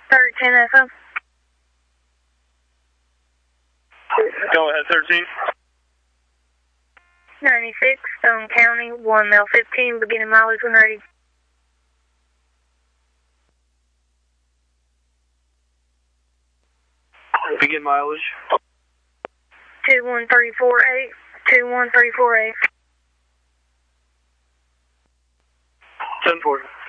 13 FM. Go ahead, 13. 96, Stone County, 1 mile 15, beginning mileage when ready. Begin mileage. 21348, 21348. 1040.